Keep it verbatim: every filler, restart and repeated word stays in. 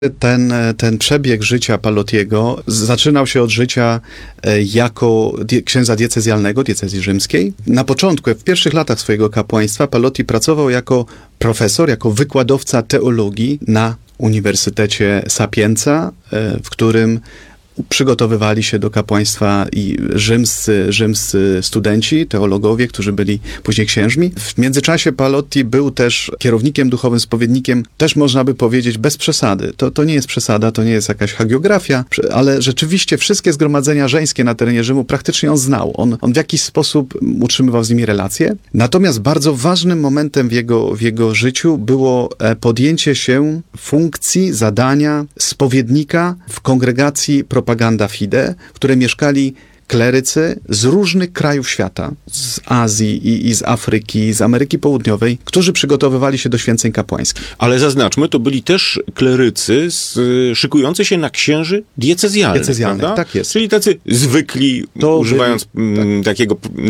Ten, ten przebieg życia Palottiego zaczynał się od życia jako die, księdza diecezjalnego, diecezji rzymskiej. Na początku, w pierwszych latach swojego kapłaństwa, Palotti pracował jako profesor, jako wykładowca teologii na Uniwersytecie Sapienza, w którym przygotowywali się do kapłaństwa i rzymscy, rzymscy studenci, teologowie, którzy byli później księżmi. W międzyczasie Palotti był też kierownikiem duchowym, spowiednikiem, też można by powiedzieć bez przesady. To, to nie jest przesada, to nie jest jakaś hagiografia, ale rzeczywiście wszystkie zgromadzenia żeńskie na terenie Rzymu praktycznie on znał. On, on w jakiś sposób utrzymywał z nimi relacje. Natomiast bardzo ważnym momentem w jego, w jego życiu było podjęcie się funkcji, zadania spowiednika w kongregacji Propaganda Fide, w której mieszkali klerycy z różnych krajów świata, z Azji i, i z Afryki, z Ameryki Południowej, którzy przygotowywali się do święceń kapłańskich. Ale zaznaczmy, to byli też klerycy z, szykujący się na księży diecezjalnych, Diecezjalnych, prawda? tak jest. Czyli tacy zwykli, To używając byli, tak. takiego